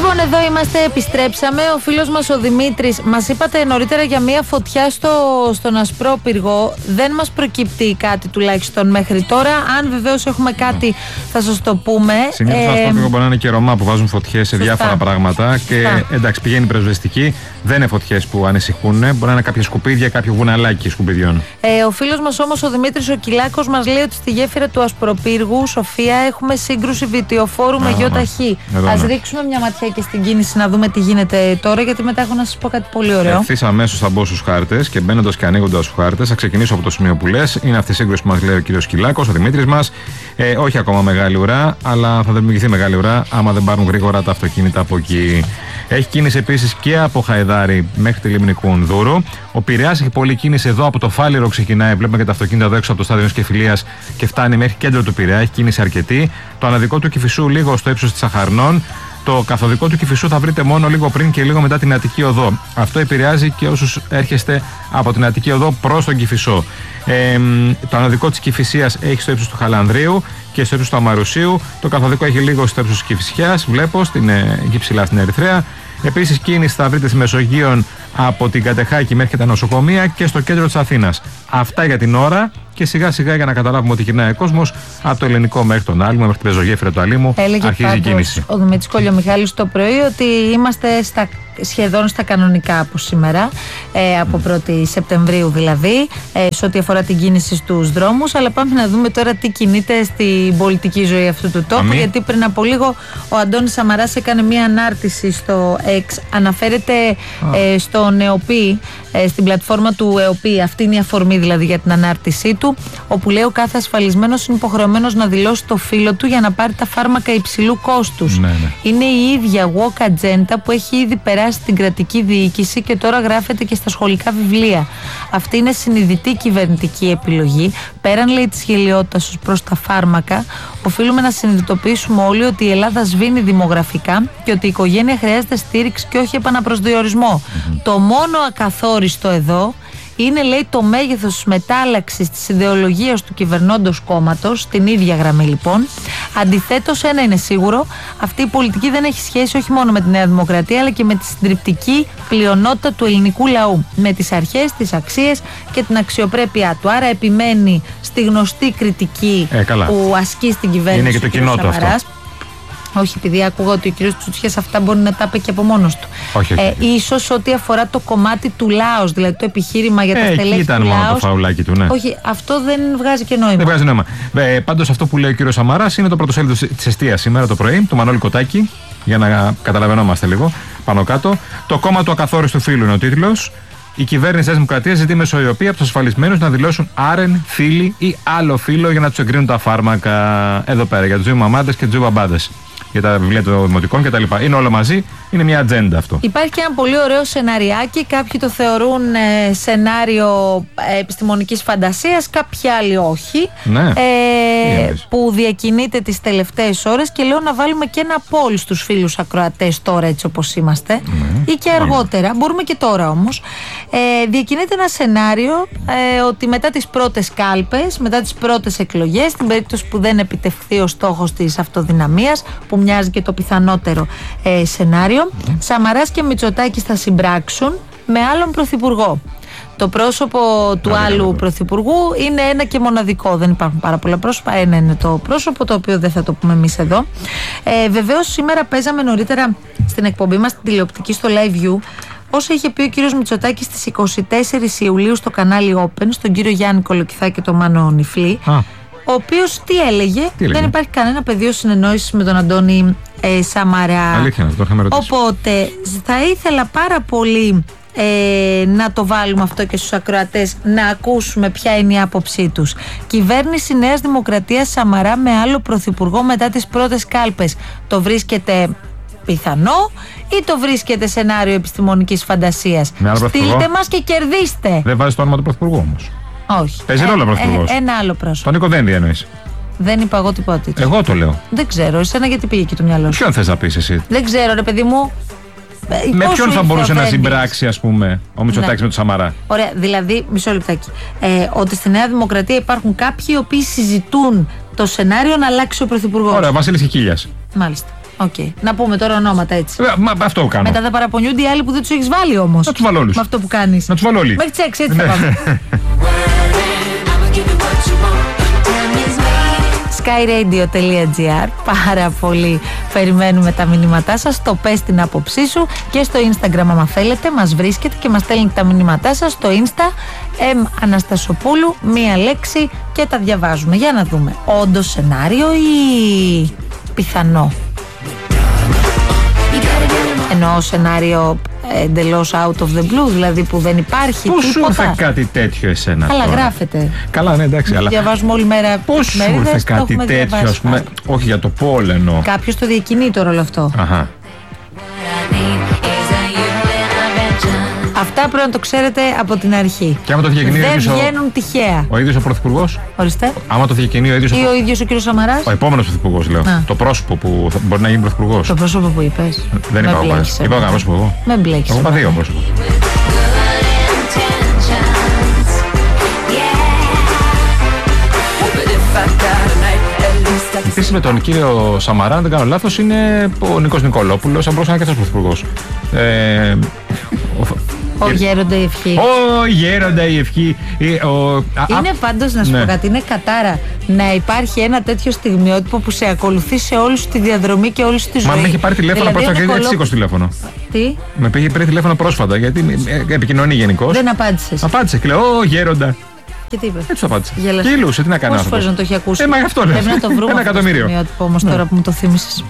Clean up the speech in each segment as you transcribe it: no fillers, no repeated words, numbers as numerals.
Λοιπόν, εδώ είμαστε, επιστρέψαμε. Ο φίλος μας ο Δημήτρης, μας είπατε νωρίτερα για μια φωτιά στον Ασπρόπυργο. Δεν μας προκύπτει κάτι τουλάχιστον μέχρι τώρα. Αν βεβαίως έχουμε κάτι, θα σας το πούμε. Συνήθως στο Ασπρόπυργο μπορεί να είναι και Ρωμά που βάζουν φωτιές σε διάφορα πράγματα. Και εντάξει, πηγαίνει πρεσβεστική. Δεν είναι φωτιές που ανησυχούν. Μπορεί να είναι κάποια σκουπίδια, κάποιο βουναλάκι σκουπιδιών. Ο φίλος μας όμως ο Δημήτρης ο Κυλάκος μας λέει ότι στη γέφυρα του Ασπροπύργου, Σοφία, έχουμε σύγκρουση βιτιοφόρου με γιοταχή. Ας ρίξουμε μια ματιά και στην κίνηση να δούμε τι γίνεται τώρα, γιατί μετά έχω να σας πω κάτι πολύ ωραίο. Ευθύς αμέσως θα μπω στους χάρτες και μπαίνοντας και ανοίγοντας τους χάρτες, θα ξεκινήσω από το σημείο που λες. Είναι αυτή η σύγκρουση που μας λέει ο κύριος Κυλάκος, ο Δημήτρης μας. Όχι ακόμα μεγάλη ουρά, αλλά θα δημιουργηθεί μεγάλη ουρά άμα δεν πάρουν γρήγορα τα αυτοκίνητα από εκεί. Έχει κίνηση επίσης και από Χαϊδάρη μέχρι τη λίμνη Κουνδούρου. Ο Πειραιάς έχει πολλή κίνηση εδώ από το Φάληρο, ξεκινάει. Βλέπουμε και τα αυτοκίνητα εδώ έξω από το στάδιο Κεφυλίας και φτάνει μέχρι κέντρο του Πειραιά. Έχει κίνηση αρκετή. Το αναδικό του Κηφισού λίγο στο ύψος της Αχαρνών. Το καθοδικό του Κηφισού θα βρείτε μόνο λίγο πριν και λίγο μετά την Αττική Οδό. Αυτό επηρεάζει και όσους έρχεστε από την Αττική Οδό προς τον Κηφισό. Το αναδικό της Κηφισίας έχει στο ύψος του Χαλανδρίου και στο ύψος του Αμαρουσίου. Το καθοδικό έχει λίγο στο ύψος της Κηφισιάς, βλέπω, εκεί ψηλά στην Ερυθρέα. Επίσης κίνηση θα βρείτε στη Μεσογείων από την Κατεχάκη μέχρι και τα νοσοκομεία και στο κέντρο της Αθήνας. Αυτά για την ώρα και σιγά σιγά για να καταλάβουμε ότι γυρνάει ο κόσμος από το Ελληνικό μέχρι τον Άλυμο, μέχρι την πεζογέφυρα του Αλήμου. Αρχίζει η κίνηση. Ο Δημήτρης Κολιομιχάλης το πρωί ότι είμαστε σχεδόν στα κανονικά από σήμερα, από 1η Σεπτεμβρίου δηλαδή, σε ό,τι αφορά την κίνηση στους δρόμους. Αλλά πάμε να δούμε τώρα τι κινείται στην πολιτική ζωή αυτού του τόπου. Γιατί πριν από λίγο ο Αντώνης Σαμαράς έκανε μια ανάρτηση στο X. Αναφέρεται στον ΕΟΠΗ, στην πλατφόρμα του ΕΟΠΗ. Αυτή είναι η αφορμή δηλαδή για την ανάρτησή του, όπου λέει ο κάθε ασφαλισμένος είναι υποχρεωμένος να δηλώσει το φύλο του για να πάρει τα φάρμακα υψηλού κόστους. Είναι η ίδια walk agenda που έχει ήδη περάσει στην κρατική διοίκηση και τώρα γράφεται και στα σχολικά βιβλία. Αυτή είναι συνειδητή κυβερνητική επιλογή. Πέραν, λέει, της γελοιότητας ως προς τα φάρμακα, οφείλουμε να συνειδητοποιήσουμε όλοι ότι η Ελλάδα σβήνει δημογραφικά και ότι η οικογένεια χρειάζεται στήριξη και όχι επαναπροσδιορισμό. Το μόνο ακαθόριστο εδώ είναι, λέει, το μέγεθος της μετάλλαξης της ιδεολογίας του κυβερνώντος κόμματος, στην ίδια γραμμή λοιπόν. Αντιθέτως, ένα είναι σίγουρο, αυτή η πολιτική δεν έχει σχέση όχι μόνο με τη Νέα Δημοκρατία, αλλά και με τη συντριπτική πλειονότητα του ελληνικού λαού, με τις αρχές, τις αξίες και την αξιοπρέπειά του. Άρα επιμένει στη γνωστή κριτική που ασκεί στην κυβέρνηση. Είναι και το κοινό του αυτό. Όχι, επειδή άκουγα ότι ο κύριος Τσουτσιάς αυτά μπορεί να τα είπε και από μόνος του. Ίσως ό,τι αφορά το κομμάτι του λάος, δηλαδή το επιχείρημα για τα στελέχη του ήταν μόνο το φαουλάκι του, ναι. Όχι, αυτό δεν βγάζει και νόημα. Δεν βγάζει νόημα. Πάντως αυτό που λέει ο κύριος Σαμαράς είναι το πρωτοσέλιδο της Εστίας σήμερα το πρωί, του Μανώλη Κοτάκη, για να καταλαβαίνόμαστε λίγο πάνω κάτω. Το κόμμα του ακαθόριστου φύλου είναι ο τίτλος. Η κυβέρνηση της Δημοκρατίας ζητεί μεσοϊοπία από τους ασφαλισμένους να δηλώσουν άρεν, φίλοι ή άλλο φύλο για να τους εγκρίνουν τα φάρμακα. Εδώ πέρα για τους δύο μαμάδες και τους δύο μπαμπάδες. Για τα βιβλία των δημοτικών κτλ. Είναι όλο μαζί, είναι μια ατζέντα αυτό. Υπάρχει και ένα πολύ ωραίο σεναριάκι. Κάποιοι το θεωρούν σενάριο επιστημονικής φαντασίας, κάποιοι άλλοι όχι. Ναι. Που διακινείται τις τελευταίες ώρες και λέω να βάλουμε και ένα poll στους φίλους ακροατές τώρα, έτσι όπως είμαστε, ή και αργότερα. Μπορούμε και τώρα όμως. Διακινείται ένα σενάριο ότι μετά τις πρώτες κάλπες, μετά τις πρώτες εκλογές, στην περίπτωση που δεν επιτευχθεί ο στόχος της αυτοδυναμίας, που μοιάζει και το πιθανότερο σενάριο, Σαμαράς και Μητσοτάκης θα συμπράξουν με άλλον πρωθυπουργό. Το πρόσωπο του άλλου πρωθυπουργού είναι ένα και μοναδικό. Δεν υπάρχουν πάρα πολλά πρόσωπα. Ένα είναι το πρόσωπο, το οποίο δεν θα το πούμε εμείς εδώ. Βεβαίως, σήμερα παίζαμε νωρίτερα στην εκπομπή μας, την τηλεοπτική, στο Live View, όσο είχε πει ο κύριος Μητσοτάκης στις 24 Ιουλίου στο κανάλι Open, στον κύριο Γιάννη Κολοκυθά και τον Μάνο Νιφλή. Ο οποίος τι έλεγε? Δεν υπάρχει κανένα πεδίο συνεννόησης με τον Αντώνη Σαμαρά. Αλήθεια, το είχαμε ρωτήσει. Οπότε θα ήθελα πάρα πολύ να το βάλουμε αυτό και στους ακροατές, να ακούσουμε ποια είναι η άποψή τους. Κυβέρνηση Νέας Δημοκρατίας Σαμαρά με άλλο πρωθυπουργό μετά τις πρώτες κάλπες. Το βρίσκεται πιθανό ή το βρίσκεται σενάριο επιστημονικής φαντασίας? Στείλτε μας και κερδίστε. Δεν βάζεις το όνομα του πρωθυπουργού όμως? Όχι. Παίζει ρόλο ο πρωθυπουργός? Ένα άλλο πρόσωπο. Τον Νίκο Δένδια εννοείς? Δεν είπα εγώ τίποτα. Εγώ το λέω. Δεν ξέρω, εσένα γιατί πήγε και το μυαλό σου? Ποιον θες να πεις εσύ? Δεν ξέρω, ρε παιδί μου. Με ποιον θα μπορούσε να συμπράξει, ας πούμε, ο Μητσοτάκης με τον Σαμαρά? Ωραία, δηλαδή, μισό λεπτάκι. Ότι στη Νέα Δημοκρατία υπάρχουν κάποιοι οι οποίοι συζητούν το σενάριο να αλλάξει ο πρωθυπουργός. Ωραία, Βασίλης Κικίλιας. Μάλιστα. Okay. Να πούμε τώρα ονόματα έτσι. Αυτό κάνω. Μετά θα παραπονιούνται οι άλλοι που δεν τους έχεις βάλει όμως. Να τους βάλω όλους. Με αυτό που κάνεις. Να τους βάλω όλοι. Μέχρι τις 6 έτσι θα πάμε. skyradio.gr. Πάρα πολύ περιμένουμε τα μηνύματά σας. Το πες την άποψή σου και στο Instagram άμα θέλετε. Μας βρίσκετε και μας στέλνετε τα μηνύματά σας στο Insta Αναστασοπούλου, μία λέξη και τα διαβάζουμε. Για να δούμε. Όντως σενάριο ή πιθανό? Εννοώ σενάριο εντελώς out of the blue, δηλαδή που δεν υπάρχει τίποτα. Πώς σου ήρθε κάτι τέτοιο εσένα? Αλλά τώρα γράφεται. Καλά, ναι, εντάξει. Αλλά διαβάζουμε όλη μέρα. Πώς σου ήρθε κάτι τέτοιο, ας πούμε? Όχι για το πόλεμο. Κάποιος το διακινεί το ρόλο αυτό. Αχα. Αυτά πρέπει να το ξέρετε από την αρχή. Και άμα το διακινεί δεν βγαίνουν τυχαία. Ο ίδιος ο Πρωθυπουργός. Ορίστε. Άμα το διακινεί ο ίδιος. Ή ο ίδιος ο κύριος Σαμαράς. Ο επόμενος Πρωθυπουργός, λέω. Το πρόσωπο που μπορεί να γίνει Πρωθυπουργός. Το πρόσωπο που είπες. Δεν είπα εγώ. Είπα ένα πρόσωπο εγώ. Με μπλέκεις. Εγώ είπα δύο πρόσωπο. Επίσης με τον κύριο Σαμαρά, αν δεν κάνω λάθος, είναι ο Νίκος Νικολόπουλος, αν μπορούσε να είναι και αυτός πρωθυπουργός. Ο Γέροντα η ευχή. Ο Γέροντα η ευχή. Είναι πάντως, να σου πω κάτι, είναι κατάρα να υπάρχει ένα τέτοιο στιγμιότυπο που σε ακολουθεί σε όλη σου τη διαδρομή και όλη σου τη ζωή. Μα με έχει πάρει τηλέφωνο πρόσφατα και έτσι σήκω τηλέφωνο. Τι? Με πήγε πάρει τηλέφωνο πρόσφατα γιατί επικοινωνεί γενικώς. Δεν απάντησες. Απάντησε και λέω, Ω Γέροντα. Και τι είπε? Έτσι το απάντησε. Και ήλουσε, τι να κάνω. Πόσες φορές να το έχει ακούσει? Μα γι' αυτό λέω. Πρέπει να το βρούμε. Ένα εκατομμύριο. Όμως τώρα που μου το θύμισες.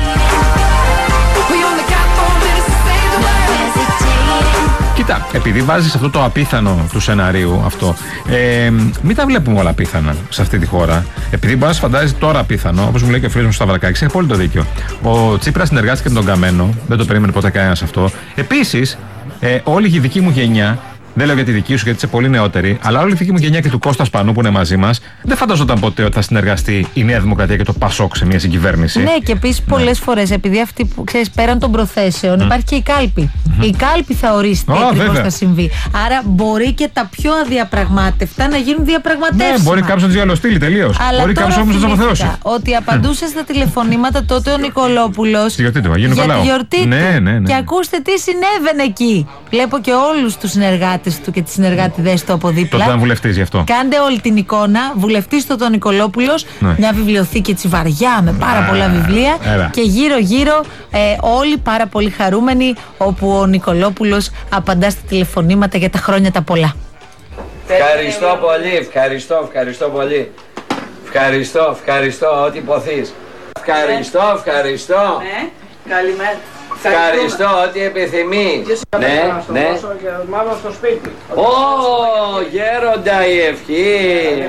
Κοίτα, επειδή βάζεις αυτό το απίθανο του σεναρίου αυτό, μην τα βλέπουμε όλα απίθανα σε αυτή τη χώρα. Επειδή μπορεί να σου φαντάζει τώρα απίθανο, όπως μου λέει και ο φίλος μου Σταυρακάκης, έχει απόλυτο δίκιο. Ο Τσίπρας συνεργάστηκε με τον Καμένο, δεν το περίμενε ποτέ κανένας αυτό. Επίσης, όλη η δική μου γενιά, δεν λέω για τη δική σου γιατί είσαι πολύ νεότερη, αλλά όλη η δική μου γενιά και του Κώστα Σπανού που είναι μαζί μας, δεν φανταζόταν ποτέ ότι θα συνεργαστεί η Νέα Δημοκρατία και το Πασόκ σε μια συγκυβέρνηση. Ναι, και επίσης πολλές φορές, επειδή αυτοί που ξέρεις, πέραν των προθέσεων, υπάρχει και η κάλπη. Η κάλπη θα ορίσει τι ακριβώς θα συμβεί. Άρα μπορεί και τα πιο αδιαπραγμάτευτα να γίνουν διαπραγματεύσιμα. Ναι, μπορεί κάποιος να τους διαλωστείλει τελείως. Μπορεί κάποιος όμως να τους αποθεώσει. Ότι απαντούσε στα τηλεφωνήματα τότε ο Νικολόπουλος για τη γιορτή του. Ναι. Και ακούστε τι συνέβαινε εκεί. Βλέπω και όλους τους συνεργάτες του και τις συνεργάτηδες του από δίπλα. Τότε ήταν βουλευτής γι' αυτό. Κάντε όλη την εικόνα. Βουλευτής του τον Νικολόπουλος, μια βιβλιοθήκη έτσι βαριά με πάρα πολλά βιβλία. Και γύρω-γύρω όλοι πάρα πολύ χαρούμενοι, όπου ο Νικολόπουλος απαντά στα τηλεφωνήματα για τα χρόνια τα πολλά. Ευχαριστώ πολύ, ευχαριστώ πολύ. Ευχαριστώ, ό,τι υποθείς. Ευχαριστώ. Ναι, καλημέρα. Ευχαριστώ, ό,τι επιθυμείς. Ναι. Μάλλον στο σπίτι. Ω, Γέροντα η ευχή.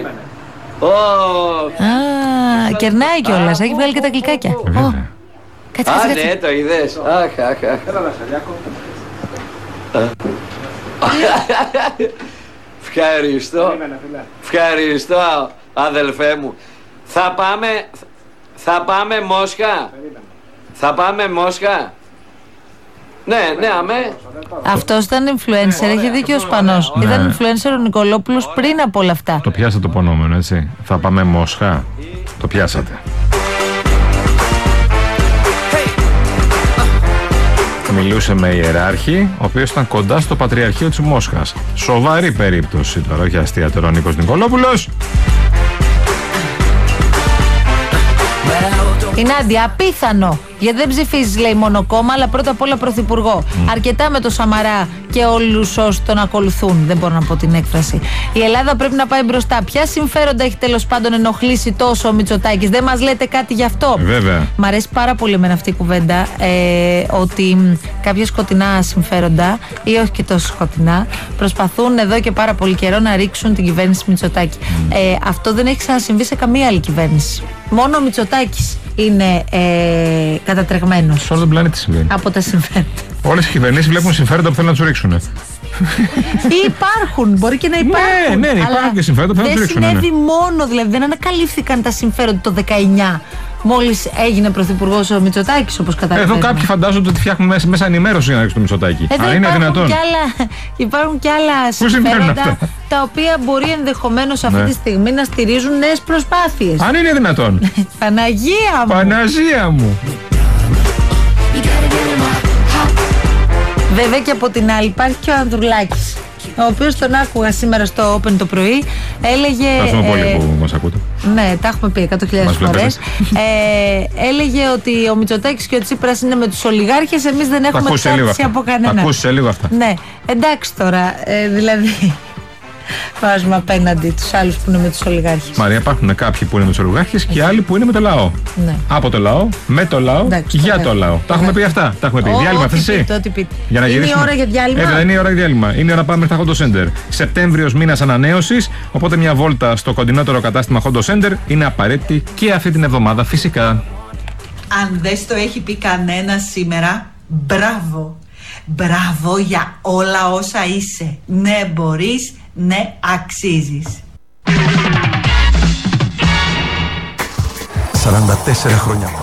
Κερνάει κιόλας, έχει βγάλει και τα γλυκάκια. Κάτσε. Ναι, το είδες. Έλα να Σαλιάκο. Ευχαριστώ, αδελφέ μου. Θα πάμε Μόσχα. Θα πάμε Μόσχα. Ναι, αμέ. Αυτός ήταν influencer, έχει δίκιο ο Σπανός. Ήταν influencer ο Νικολόπουλος πριν από όλα αυτά. Το πιάσατε το πονόμενο, έτσι. Θα πάμε Μόσχα. Το πιάσατε. Μιλούσε με ιεράρχη, ο οποίος ήταν κοντά στο Πατριαρχείο της Μόσχας. Σοβαρή περίπτωση τώρα, όχι αστεία τώρα ο Νίκος Νικολόπουλος. Η Νάντια, απίθανο. Γιατί δεν ψηφίζεις, λέει, μόνο κόμμα, αλλά πρώτα απ' όλα πρωθυπουργό. Αρκετά με το Σαμαρά και όλους όσοι τον ακολουθούν. Δεν μπορώ να πω την έκφραση. Η Ελλάδα πρέπει να πάει μπροστά. Ποια συμφέροντα έχει τέλος πάντων ενοχλήσει τόσο ο Μητσοτάκης? Δεν μας λέτε κάτι γι' αυτό? Βέβαια. Μ' αρέσει πάρα πολύ εμένα αυτή η κουβέντα. Ότι κάποια σκοτεινά συμφέροντα, ή όχι και τόσο σκοτεινά, προσπαθούν εδώ και πάρα πολύ καιρό να ρίξουν την κυβέρνηση Μητσοτάκη. Αυτό δεν έχει ξανασυμβεί σε καμία άλλη κυβέρνηση. Μόνο ο Μητσοτάκης είναι κατατρεγμένος. Σε όλο τον πλανήτη συμβαίνει. Από τα συμφέροντα. Όλες οι κυβερνήσεις βλέπουν συμφέροντα που θέλουν να τους ρίξουν. Ή υπάρχουν, μπορεί και να υπάρχουν. Ναι, υπάρχουν και συμφέροντα που θέλουν να τους ρίξουν. Δεν συνέβη μόνο, δηλαδή δεν ανακαλύφθηκαν τα συμφέροντα το 19. Μόλις έγινε πρωθυπουργός ο Μητσοτάκης, όπως καταλαβαίνετε. Εδώ κάποιοι φαντάζονται ότι φτιάχνουν μέσα ενημέρωση για να ρίξουν το Μητσοτάκη. Αν είναι δυνατόν. Υπάρχουν και άλλα συμφέροντα τα οποία μπορεί ενδεχομένως αυτή τη στιγμή να στηρίζουν νέες προσπάθειες. Αν είναι δυνατόν. Παναγία μου. Παναγία μου. Βέβαια και από την άλλη υπάρχει και ο Ανδρουλάκης, ο οποίος τον άκουγα σήμερα στο Open το πρωί. Έλεγε. Ευχαριστούμε πολύ που μας ακούτε. Ναι, τα έχουμε πει 100.000 φορές. Έλεγε ότι ο Μητσοτάκης και ο Τσίπρας είναι με τους ολιγάρχες. Εμείς δεν έχουμε εξάρτηση από κανέναν. Ακούσε λίγο αυτά. Ναι, εντάξει τώρα. Δηλαδή. Βάζουμε απέναντι τους άλλους που είναι με τους ολιγάρχες. Μαρία, υπάρχουν κάποιοι που είναι με τους ολιγάρχες και άλλοι που είναι με το λαό. Ναι. Από το λαό, με το λαό, εντάξει, για το λαό. Τα έχουμε πει αυτά. Τα έχουμε πει. Διάλειμμα, θες εσύ. Για να είναι η ώρα για διάλειμμα. Δεν είναι η ώρα για διάλειμμα. Είναι η ώρα να πάμε στα Hondo Center. Σεπτέμβριος μήνας ανανέωσης. Οπότε μια βόλτα στο κοντινότερο κατάστημα Hondo Center είναι απαραίτητη και αυτή την εβδομάδα φυσικά. Αν δεν το έχει πει κανένα σήμερα, μπράβο. Μπράβο για όλα όσα είσαι. Ναι, μπορείς. Ναι, αξίζεις. 44 χρόνια.